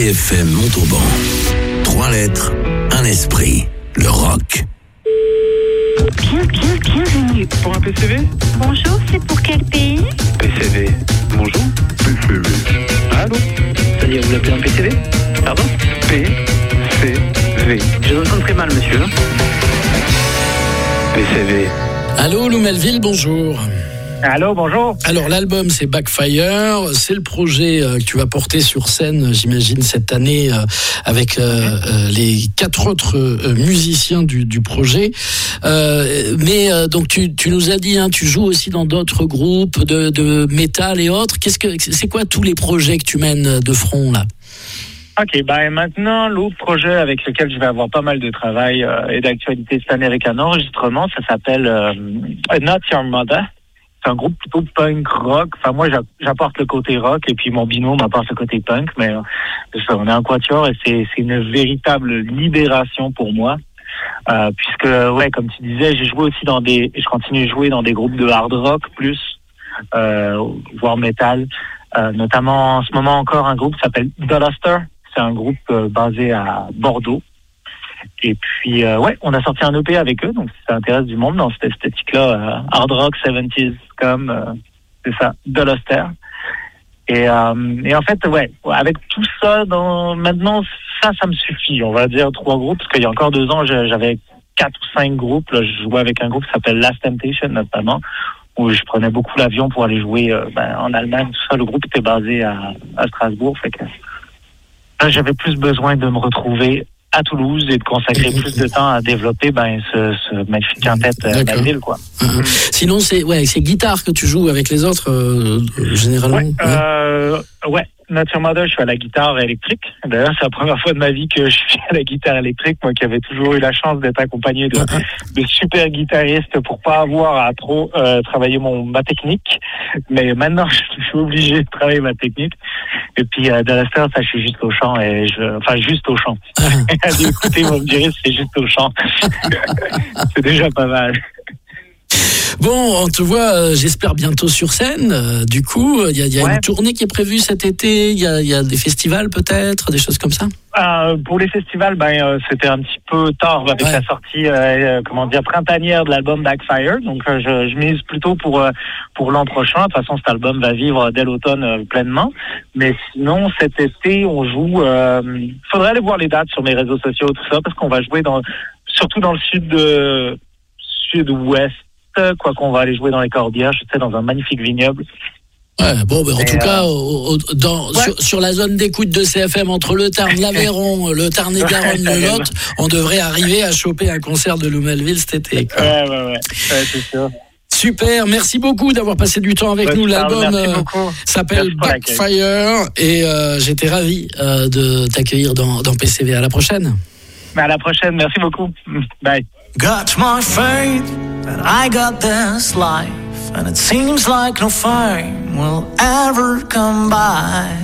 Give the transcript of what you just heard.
CFM Montauban. 3 lettres, un esprit. Le rock. Bienvenue. Pour un PCV ? Bonjour, c'est pour quel pays ? PCV. Bonjour. PCV. Allô ? C'est-à-dire, vous l'appelez un PCV ? Pardon ? PCV. Je vous entends très mal, monsieur. PCV. Allô, Lou Melville, bonjour. Allô, bonjour. Alors, l'album, c'est Backfire. C'est le projet que tu vas porter sur scène, j'imagine, cette année, avec les 4 autres musiciens du projet. Donc, tu nous as dit, tu joues aussi dans d'autres groupes de métal et autres. C'est quoi tous les projets que tu mènes de front, là ? OK, maintenant, l'autre projet avec lequel je vais avoir pas mal de travail et d'actualité cette année avec un enregistrement, ça s'appelle Not Your Mother. C'est un groupe plutôt punk rock. Enfin, moi, j'apporte le côté rock et puis mon binôme apporte le côté punk. Mais on est un quatuor et c'est une véritable libération pour moi. Puisque, comme tu disais, je continue de jouer dans des groupes de hard rock plus, voire metal. Notamment en ce moment encore un groupe qui s'appelle The Luster. C'est un groupe basé à Bordeaux. Et puis, on a sorti un EP avec eux, donc si ça intéresse du monde dans cette esthétique-là, hard rock, 70s, comme, c'est ça, The Luster. Et en fait, avec tout ça, maintenant, ça me suffit, on va dire 3 groupes, parce qu'il y a encore 2 ans, j'avais 4 ou 5 groupes, là, je jouais avec un groupe qui s'appelle Last Temptation, notamment, où je prenais beaucoup l'avion pour aller jouer en Allemagne, tout ça, le groupe était basé à Strasbourg, fait que là, j'avais plus besoin de me retrouver à Toulouse et de consacrer plus de temps à développer ce magnifique quintet Melville, quoi. Sinon, c'est guitare que tu joues avec les autres, généralement. Not Your Mother, je suis à la guitare électrique. D'ailleurs, c'est la première fois de ma vie que je suis à la guitare électrique, moi qui avais toujours eu la chance d'être accompagné de super guitaristes pour pas avoir à trop travailler ma technique. Mais maintenant, je suis obligé de travailler ma technique. Et puis, de la star, ça, je suis juste au chant juste au chant. Allez, écoutez, vous me direz, c'est juste au chant. C'est déjà pas mal. Bon, on te voit, j'espère, bientôt sur scène. Du coup, il y a une tournée qui est prévue cet été. Il y a des festivals peut-être, des choses comme ça. Pour les festivals, c'était un petit peu tard avec la sortie, printanière de l'album Backfire. Donc, je mise plutôt pour l'an prochain. De toute façon, cet album va vivre dès l'automne pleinement. Mais sinon, cet été, on joue. Faudrait aller voir les dates sur mes réseaux sociaux, tout ça, parce qu'on va jouer surtout dans le sud-ouest. Quoi qu'on va aller jouer dans les Corbières, dans un magnifique vignoble. Ouais, en tout cas, sur la zone d'écoute de CFM entre le Tarn, l'Aveyron, le Tarn-et-Garonne, le Lot, on devrait arriver à choper un concert de Lou Melville cet été. Ouais, c'est sûr. Super, merci beaucoup d'avoir passé du temps avec nous. L'album s'appelle Backfire et j'étais ravi de t'accueillir dans PCV. À la prochaine. À la prochaine, merci beaucoup. Bye. Got my faith that I got this life, and it seems like no fame will ever come by.